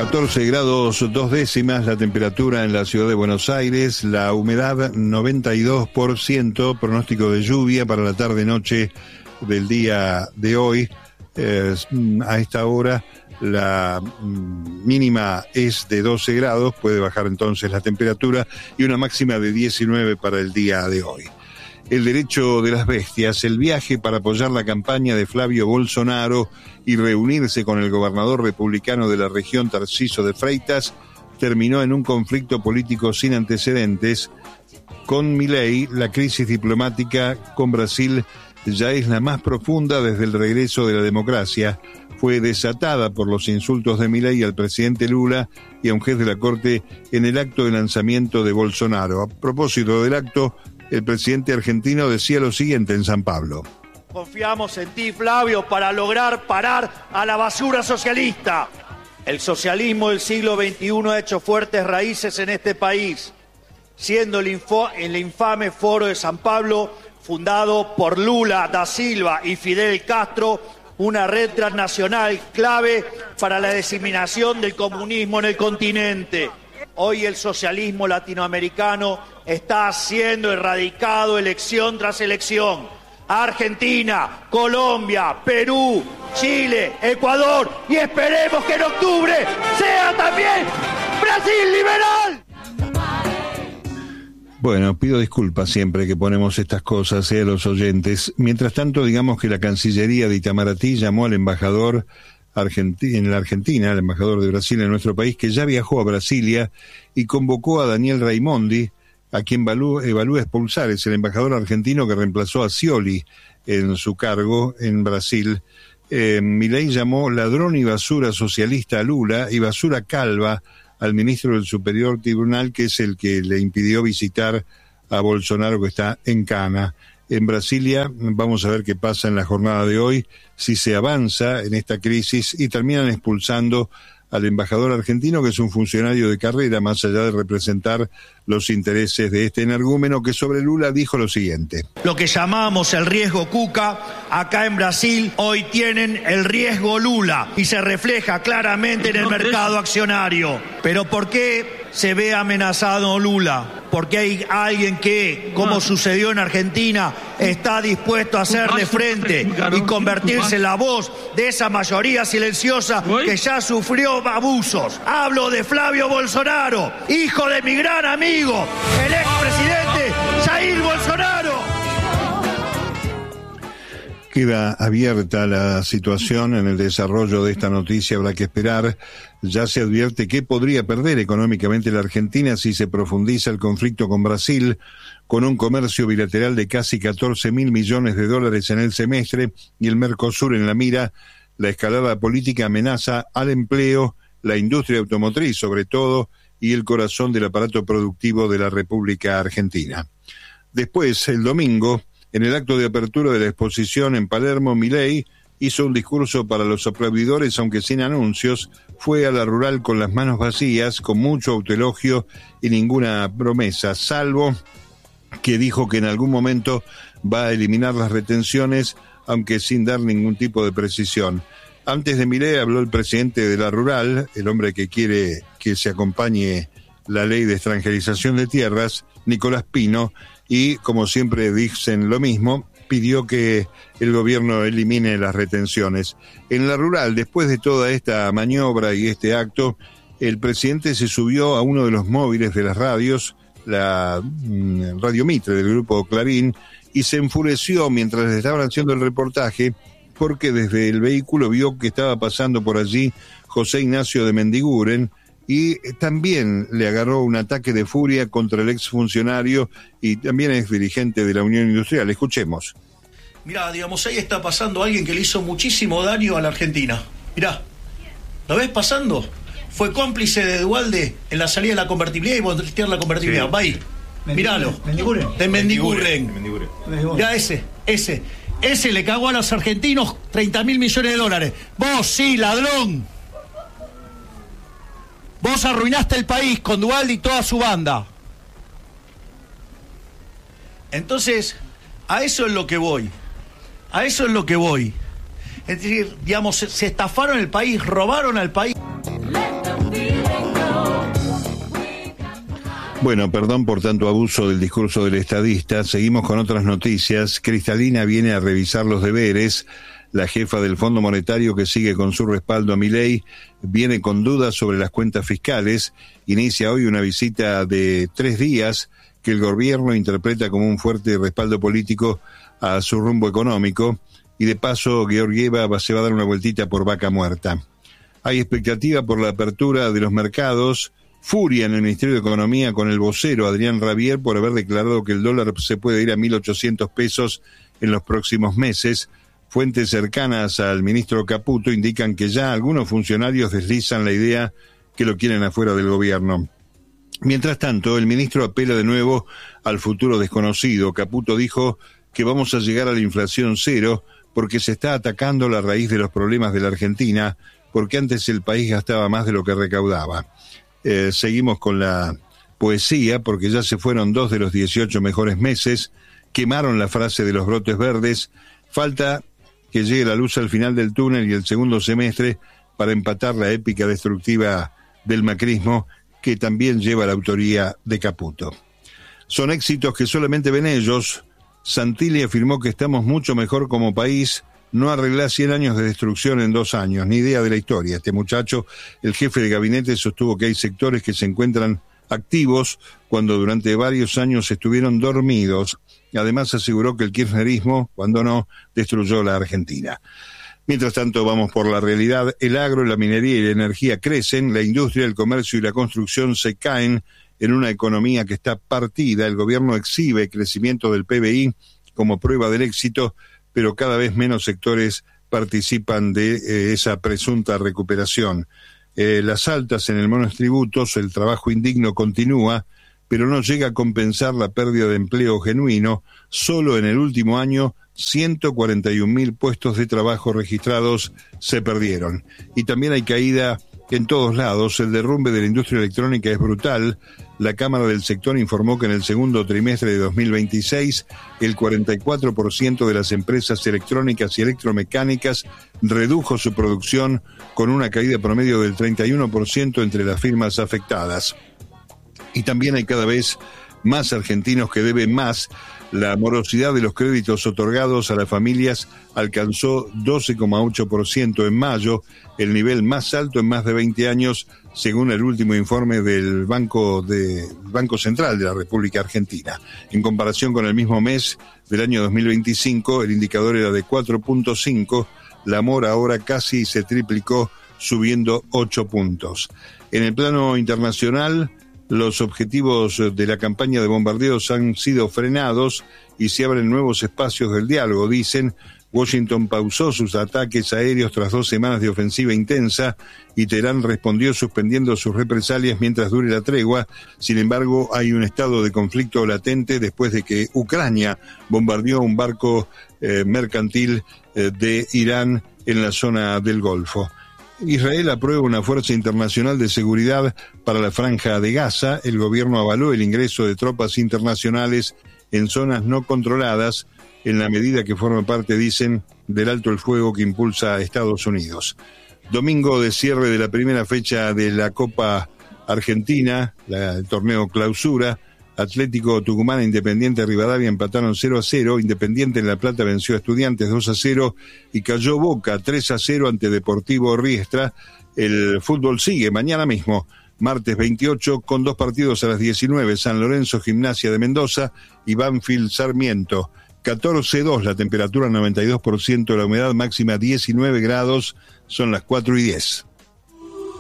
14 grados 2 décimas la temperatura en la ciudad de Buenos Aires, la humedad 92%, pronóstico de lluvia para la tarde-noche del día de hoy. A esta hora la mínima es de 12 grados, puede bajar entonces la temperatura, y una máxima de 19 para el día de hoy. El derecho de las bestias, el viaje para apoyar la campaña de Flavio Bolsonaro y reunirse con el gobernador republicano de la región, Tarcísio de Freitas, terminó en un conflicto político sin antecedentes. Con Milei, la crisis diplomática con Brasil ya es la más profunda desde el regreso de la democracia. Fue desatada por los insultos de Milei al presidente Lula y a un juez de la Corte en el acto de lanzamiento de Bolsonaro. A propósito del acto, el presidente argentino decía lo siguiente en San Pablo. Confiamos en ti, Flavio, para lograr parar a la basura socialista. El socialismo del siglo XXI ha hecho fuertes raíces en este país, siendo el infame Foro de San Pablo, fundado por Lula da Silva y Fidel Castro, una red transnacional clave para la diseminación del comunismo en el continente. Hoy el socialismo latinoamericano está siendo erradicado elección tras elección. Argentina, Colombia, Perú, Chile, Ecuador y esperemos que en octubre sea también Brasil liberal. Bueno, pido disculpas siempre que ponemos estas cosas a los oyentes. Mientras tanto, digamos que la Cancillería de Itamaraty llamó al embajador en la Argentina, el embajador de Brasil en nuestro país, que ya viajó a Brasilia, y convocó a Daniel Raimondi, a quien evalúa expulsar. Es el embajador argentino que reemplazó a Scioli en su cargo en Brasil. Milei llamó ladrón y basura socialista a Lula y basura calva al ministro del Superior Tribunal, que es el que le impidió visitar a Bolsonaro, que está en cana. En Brasilia vamos a ver qué pasa en la jornada de hoy, si se avanza en esta crisis y terminan expulsando al embajador argentino, que es un funcionario de carrera, más allá de representar los intereses de este energúmeno, que sobre Lula dijo lo siguiente. Lo que llamamos el riesgo Cuca, acá en Brasil hoy tienen el riesgo Lula y se refleja claramente en el mercado accionario. ¿Pero por qué se ve amenazado Lula? Porque hay alguien que, como sucedió en Argentina, está dispuesto a hacerle frente y convertirse en la voz de esa mayoría silenciosa que ya sufrió abusos. Hablo de Flavio Bolsonaro, hijo de mi gran amigo, el expresidente Jair Bolsonaro. Queda abierta la situación en el desarrollo de esta noticia, habrá que esperar. Ya se advierte que podría perder económicamente la Argentina si se profundiza el conflicto con Brasil, con un comercio bilateral de casi 14.000 millones de dólares en el semestre y el Mercosur en la mira. La escalada política amenaza al empleo, la industria automotriz sobre todo, y el corazón del aparato productivo de la República Argentina. Después, el domingo, en el acto de apertura de la exposición en Palermo, Milei hizo un discurso para los aplaudidores, aunque sin anuncios. Fue a la rural con las manos vacías, con mucho autoelogio y ninguna promesa, salvo que dijo que en algún momento va a eliminar las retenciones, aunque sin dar ningún tipo de precisión. Antes de Milei habló el presidente de la rural, el hombre que quiere que se acompañe la ley de extranjerización de tierras, Nicolás Pino, y como siempre dicen lo mismo, pidió que el gobierno elimine las retenciones. En la rural, después de toda esta maniobra y este acto, el presidente se subió a uno de los móviles de las radios, la Radio Mitre del grupo Clarín, y se enfureció mientras le estaban haciendo el reportaje, porque desde el vehículo vio que estaba pasando por allí José Ignacio de Mendiguren, y también le agarró un ataque de furia contra el exfuncionario y también es dirigente de la Unión Industrial. Escuchemos. Mirá, digamos, ahí está pasando alguien que le hizo muchísimo daño a la Argentina. Mirá, ¿lo ves pasando? Fue cómplice de Duhalde en la salida de la convertibilidad y voltear la convertibilidad. Sí. Va ahí, míralo. De Mendiguren. Mirá ese le cagó a los argentinos 30.000 millones de dólares. Vos sí, ladrón. Vos arruinaste el país con Duhalde y toda su banda. Entonces, a eso es lo que voy. Es decir, digamos, se estafaron el país, robaron al país. Bueno, perdón por tanto abuso del discurso del estadista. Seguimos con otras noticias. Cristalina viene a revisar los deberes. La jefa del Fondo Monetario, que sigue con su respaldo a Milei, viene con dudas sobre las cuentas fiscales. Inicia hoy una visita de 3 días que el gobierno interpreta como un fuerte respaldo político a su rumbo económico. Y de paso, Georgieva se va a dar una vueltita por Vaca Muerta. Hay expectativa por la apertura de los mercados. Furia en el Ministerio de Economía con el vocero Adrián Rabier por haber declarado que el dólar se puede ir a 1.800 pesos en los próximos meses. Fuentes cercanas al ministro Caputo indican que ya algunos funcionarios deslizan la idea que lo quieren afuera del gobierno. Mientras tanto, el ministro apela de nuevo al futuro desconocido. Caputo dijo que vamos a llegar a la inflación cero porque se está atacando la raíz de los problemas de la Argentina, porque antes el país gastaba más de lo que recaudaba. Seguimos con la poesía, porque ya se fueron 2 de los 18 mejores meses, quemaron la frase de los brotes verdes, falta que llegue la luz al final del túnel y el segundo semestre para empatar la épica destructiva del macrismo, que también lleva la autoría de Caputo. Son éxitos que solamente ven ellos. Santilli afirmó que estamos mucho mejor como país. No arreglá 100 años de destrucción en 2 años, ni idea de la historia. Este muchacho, el jefe de gabinete, sostuvo que hay sectores que se encuentran activos cuando durante varios años estuvieron dormidos. Además aseguró que el kirchnerismo, cuando no, destruyó la Argentina. Mientras tanto, vamos por la realidad. El agro, la minería y la energía crecen, la industria, el comercio y la construcción se caen en una economía que está partida. El gobierno exhibe crecimiento del PBI como prueba del éxito, pero cada vez menos sectores participan de esa presunta recuperación. Las altas en el monotributos, el trabajo indigno continúa, pero no llega a compensar la pérdida de empleo genuino. Solo en el último año, 141.000 puestos de trabajo registrados se perdieron. Y también hay caída en todos lados. El derrumbe de la industria electrónica es brutal. La Cámara del Sector informó que en el segundo trimestre de 2026, el 44% de las empresas electrónicas y electromecánicas redujo su producción, con una caída promedio del 31% entre las firmas afectadas. Y también hay cada vez más argentinos que deben más. La morosidad de los créditos otorgados a las familias alcanzó 12,8% en mayo, el nivel más alto en más de 20 años, según el último informe del Banco Central de la República Argentina. En comparación con el mismo mes del año 2025, el indicador era de 4,5, la mora ahora casi se triplicó, subiendo 8 puntos. En el plano internacional, los objetivos de la campaña de bombardeos han sido frenados y se abren nuevos espacios del diálogo, dicen. Washington pausó sus ataques aéreos tras 2 semanas de ofensiva intensa y Teherán respondió suspendiendo sus represalias mientras dure la tregua. Sin embargo, hay un estado de conflicto latente después de que Ucrania bombardeó un barco mercantil de Irán en la zona del Golfo. Israel aprueba una fuerza internacional de seguridad para la Franja de Gaza. El gobierno avaló el ingreso de tropas internacionales en zonas no controladas, en la medida que forma parte, dicen, del alto el fuego que impulsa a Estados Unidos. Domingo de cierre de la primera fecha de la Copa Argentina, el torneo Clausura. Atlético Tucumán e Independiente Rivadavia empataron 0-0, Independiente en La Plata venció a Estudiantes 2-0 y cayó Boca 3-0 ante Deportivo Riestra. El fútbol sigue mañana mismo, martes 28, con 2 partidos a las 19, San Lorenzo Gimnasia de Mendoza y Banfield Sarmiento. 14:02 la temperatura, 92% la humedad, máxima 19 grados, son las 4:10.